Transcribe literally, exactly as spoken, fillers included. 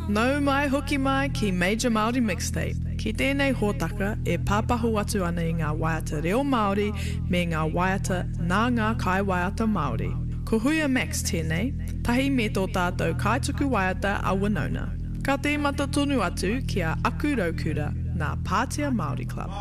Nau mai hoki mai ki Major Māori Mixtape. Ki tēnei hōtaka e pāpahu atu ana i ngā waiata reo Māori me ngā waiata nā ngā kai waiata Māori. Ko Huia Max tēnei, tahi me tō tātou kaituku waiata a Winona. Ka te mata tonu atu ki a Aku Raukura, ngā Pātea Māori Club.